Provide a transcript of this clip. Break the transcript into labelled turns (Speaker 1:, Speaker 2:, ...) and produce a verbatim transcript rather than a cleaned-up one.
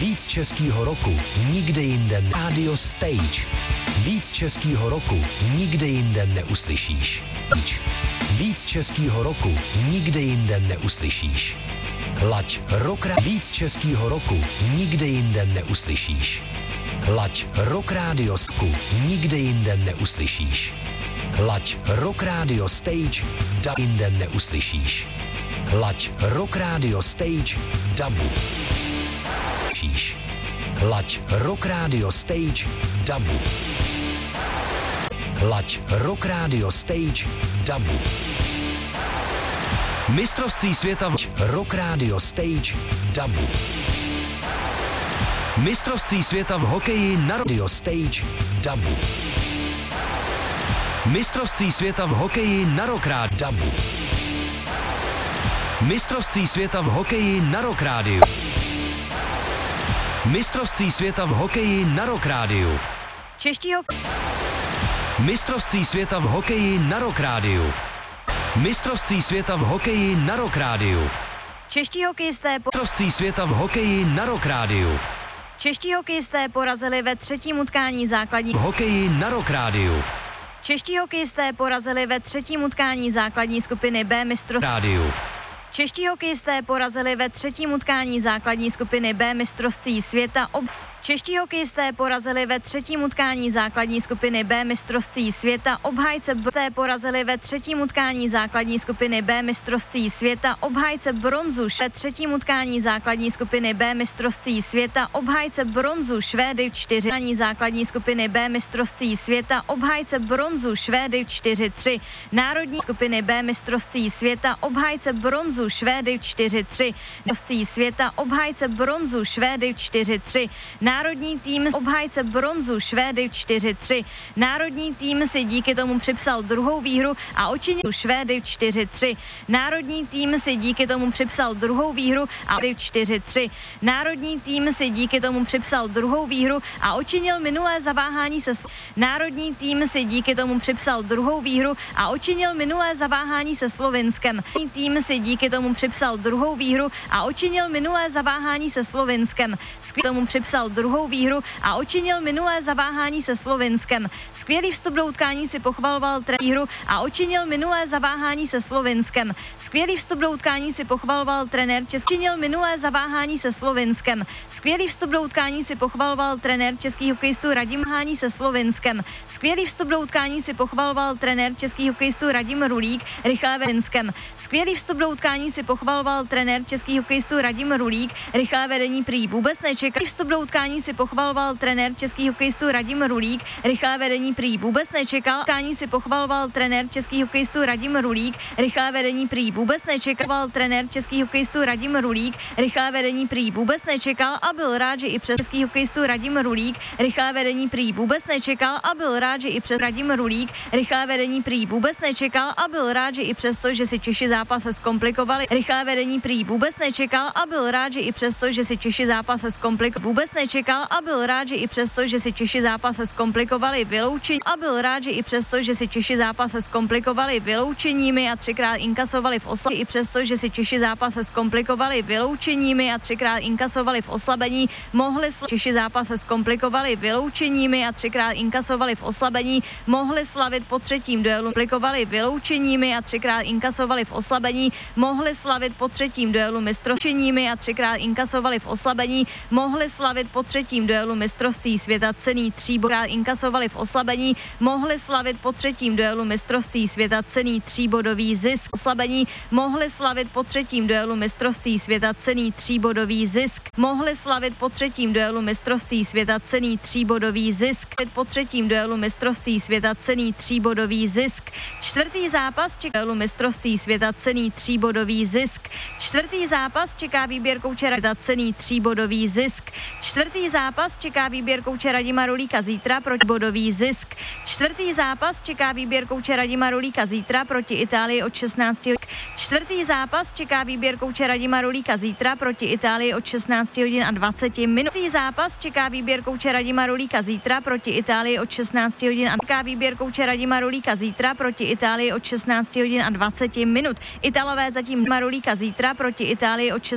Speaker 1: Víc českýho roku nikde jinde. Radio Stage. Víc českýho roku nikde jinde neuslyšíš. Víc českýho roku nikde jinde neuslyšíš. Laď Rock Radio. Víc českýho roku nikde jinde neuslyšíš. Laď Rock Radio Sku nikde jinde neuslyšíš. Laď Rock Radio Stage v da jinde neuslyšíš. Laď Rock Radio Stage v dabu. Laď Rock Radio Stage v dabu. Laď Rock Radio Stage v dabu. Mistrovství světa v Rock Radio Stage v dabu. Mistrovství světa v hokeji na Radio Stage v dabu. Mistrovství světa v hokeji na Rock Radio dabu. Mistrovství světa v hokeji na Rock Radio. Mistrovství světa v hokeji na Rock Radio.
Speaker 2: Čeští hokej.
Speaker 1: Mistrovství světa v hokeji na Rock Radio. Mistrovství světa v hokeji na Rock Radio.
Speaker 2: Čeští hokejisté po...
Speaker 1: Mistrovství světa v hokeji na Rock Radio.
Speaker 2: Čeští hokejisté porazili ve třetím utkání základní...
Speaker 1: V hokeji na Rock Radio.
Speaker 2: Čeští hokejisté porazili ve třetím utkání základní skupiny B mistrovství...
Speaker 1: Radio.
Speaker 2: Čeští hokejisté porazili ve třetím utkání základní skupiny B mistrovství světa ob... Čeští hokejisté porazili ve třetím utkání základní skupiny B mistrovství světa obhájce B. Porazili ve třetím utkání základní skupiny B mistrovství světa obhájce bronzu ve třetím utkání základní skupiny B mistrovství světa obhájce bronzu Švédy v čtyři základní skupiny B mistrovství světa obhájce bronzu Švédy v čtyři tři. Národní skupiny B mistrovství světa obhájce bronzu Švédy v čtyři tři. Mistrovství světa obhájce bronzu Švédy v čtyři tři. Národní tým obhájce bronzu Švédy v čtyři tři. Národní tým si díky tomu připsal druhou výhru a učinil Švédy v čtyři tři. Národní tým si díky tomu připsal druhou výhru a v čtyři tři. Národní tým si díky tomu připsal druhou výhru a učinil minulé zaváhání se Národní tým si díky tomu připsal druhou výhru a učinil minulé zaváhání se Slovinskem. Tým si díky tomu připsal druhou výhru a učinil minulé zaváhání se Slovinskem. K tomu připsal druhou výhru a učinil minulé zaváhání se Slovinskem. Skvělý vstup do utkání si pochvaloval trenér a učinil minulé zaváhání se Slovinskem. Skvělý vstup do utkání si pochvaloval trenér Český učinil minulé zaváhání se Slovinskem. Skvělý vstup do utkání si pochvaloval trenér českých hokejistů Radim Hání se Slovinskem. Skvělý vstup do utkání si pochvaloval trenér českých hokejistů Radim Rulík rychlé vedenskem. Skvělý vstup do utkání si pochvaloval trenér českých hokejistů Radim Rulík rychlé vedení prý vůbec nečekal. Vstup do utkání si pochvaloval trenér českých hokejistů Radim Rulík rychlé vedení prý vůbec nečekal. Utkání si pochvaloval trenér českých hokejistů Radim Rulík rychlé vedení prý vůbec nečekal. Trenér českých hokejistů Radim Rulík rychlé vedení prý vůbec nečekal a byl rád, že i přes českých hokejistů Radim Rulík rychlé vedení prý vůbec nečekal a byl rád, že i přes Radim Rulík rychlé vedení prý vůbec nečekal a byl rád, že i přesto, že si Češi zápas zkomplikovali rychlé vedení prý vůbec nečekal a byl rád, že i přesto, že si Češi zápas zkomplikovali vůbec nečekal a byl rád, že i přesto, že si Češi zápas zkomplikovali vyloučení a byl rád, že i přesto, že si Češi zápas zkomplikovali vyloučeními a třikrát inkasovali v oslabení i přesto, že si Češi zápas zkomplikovali vyloučeními a třikrát inkasovali v oslabení, mohli sl- Češi zápas zkomplikovali vyloučeními a třikrát inkasovali v oslabení, mohli slavit po třetím duelu komplikovali vyloučeními a třikrát inkasovali v oslabení, mohli slavit po třetím duelu mistrovstvími a třikrát inkasovali v oslabení, mohli slavit po třetím duelu mistrovství světa cený tříbodový inkasovali v oslabení, mohli slavit po třetím duelu mistrovství světa cený tříbodový zisk. Oslabení mohli slavit po třetím duelu mistrovství světa cený tříbodový zisk. Mohli slavit po třetím duelu mistrovství světa cený tříbodový zisk. Po třetím duelu mistrovství světa cený tříbodový zisk. Čtvrtý zápas čeká duelu mistrovství světa cený tříbodový zisk. Čtvrtý zápas čeká výběr kouče Radima cený tříbodový zisk. Čtvrtý zápas čeká výběr kouče Radima Rulíka zítra proti bodový zisk. Čtvrtý zápas čeká výběr kouče Radima Rulíka zítra proti Itálii od šestnácti hodin. Čtvrtý zápas čeká výběr kouče Radima Rulíka zítra proti Itálii od šestnácti hodin a dvaceti minut. Čtvrtý zápas čeká výběr kouče Radima Rulíka zítra proti Itálii od šestnácti hodin a čeká výběr kouče Radima Rulíka zítra proti Itálii od šestnácti hodin a dvaceti minut. Italové zatím Radima Rulíka zítra proti Itálii od